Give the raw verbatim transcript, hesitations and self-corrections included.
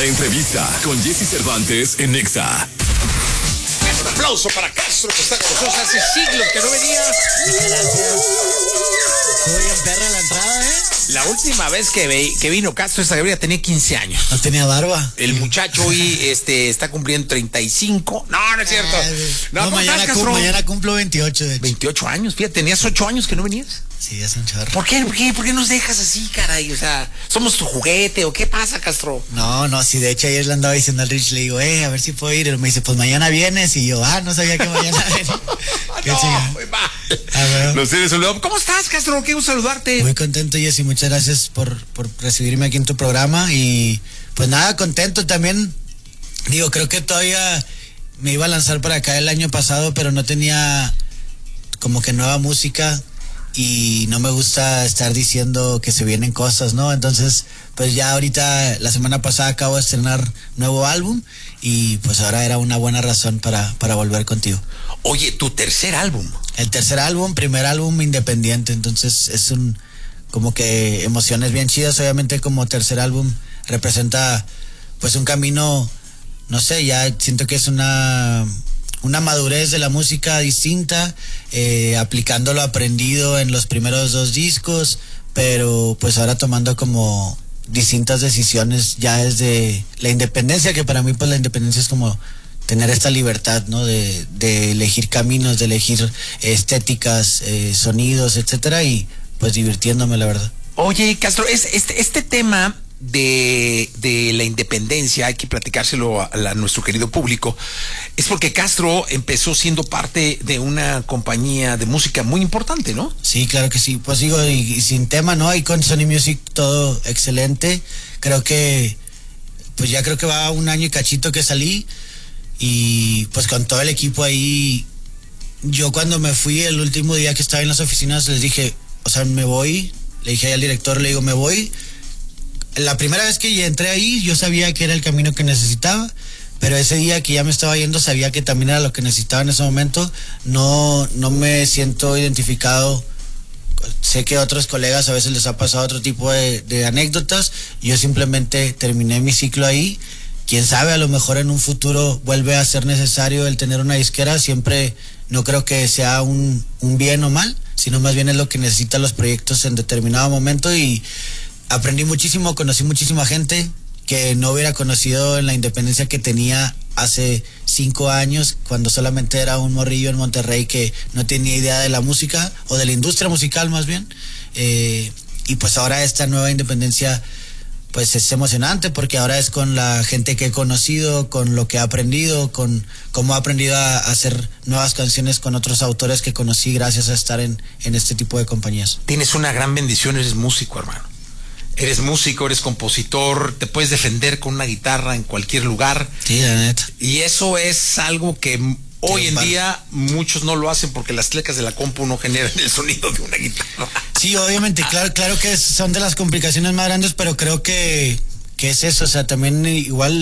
entrevista con Jesse Cervantes en Nexa. Un aplauso para Castro, que está con nosotros hace siglos que no venía. Gracias. Estuvo bien perra la entrada, ¿eh? La última vez que, ve, que vino Castro, esta categoría tenía quince años. No tenía barba. El muchacho hoy este, está cumpliendo treinta y cinco. No, no es cierto. No, no, mañana, estás, cum, mañana cumplo veintiocho, de hecho. veintiocho años, fíjate, tenías ocho años que no venías. Sí, es un chorro. ¿Por qué? ¿Por qué? ¿Por qué nos dejas así, caray? O sea, ¿somos tu juguete o qué pasa, Castro? No, no, sí, de hecho ayer le andaba diciendo al Rich, le digo, eh, a ver si puedo ir. Y me dice, pues mañana vienes. Y yo, ah, no sabía que mañana venía. Qué no, muy mal. Ah, bueno. Los tienes saludado. ¿Cómo estás, Castro? Qué gusto saludarte. Muy contento, Jessy, muchas gracias por, por recibirme aquí en tu programa. Y pues nada, contento también. Digo, creo que todavía me iba a lanzar para acá el año pasado, pero no tenía como que nueva música. Y no me gusta estar diciendo que se vienen cosas, ¿no? Entonces, pues ya ahorita, la semana pasada acabo de estrenar nuevo álbum y pues ahora era una buena razón para, para volver contigo. Oye, tu tercer álbum. El tercer álbum, primer álbum independiente, entonces es un, como que emociones bien chidas. Obviamente como tercer álbum representa pues un camino, no sé, ya siento que es una... una madurez de la música distinta, eh, aplicando lo aprendido en los primeros dos discos, pero pues ahora tomando como distintas decisiones ya desde la independencia, que para mí pues la independencia es como tener esta libertad, ¿no? De, de elegir caminos, de elegir estéticas, eh, sonidos, etcétera, y pues divirtiéndome, la verdad. Oye, Castro, es, este, este tema de, de la independencia, hay que platicárselo a, a nuestro querido público, es porque Castro empezó siendo parte de una compañía de música muy importante, ¿no? Sí, claro que sí, pues digo, y, y sin tema, ¿no? Y con Sony Music todo excelente, creo que, pues ya creo que va un año y cachito que salí, y pues con todo el equipo ahí, yo cuando me fui el último día que estaba en las oficinas les dije, o sea, me voy, le dije al director, le digo, me voy. La primera vez que entré ahí, yo sabía que era el camino que necesitaba, pero ese día que ya me estaba yendo, sabía que también era lo que necesitaba en ese momento. No, no me siento identificado. Sé que a otros colegas a veces les ha pasado otro tipo de, de anécdotas. Yo simplemente terminé mi ciclo ahí. Quién sabe, a lo mejor en un futuro vuelve a ser necesario el tener una disquera. Siempre no creo que sea un, un bien o mal, sino más bien es lo que necesitan los proyectos en determinado momento. Y aprendí muchísimo, conocí muchísima gente que no hubiera conocido en la independencia que tenía hace cinco años, cuando solamente era un morrillo en Monterrey que no tenía idea de la música, o de la industria musical más bien. Eh, y pues ahora esta nueva independencia pues es emocionante, porque ahora es con la gente que he conocido, con lo que he aprendido, con cómo he aprendido a, a hacer nuevas canciones con otros autores que conocí gracias a estar en, en este tipo de compañías. Tienes una gran bendición, eres músico, hermano. Eres músico, eres compositor, te puedes defender con una guitarra en cualquier lugar. Sí, la neta. Y eso es algo que hoy en padre. día muchos no lo hacen porque las teclas de la compu no generan el sonido de una guitarra. Sí, obviamente, claro, claro que son de las complicaciones más grandes, pero creo que, que es eso, o sea, también igual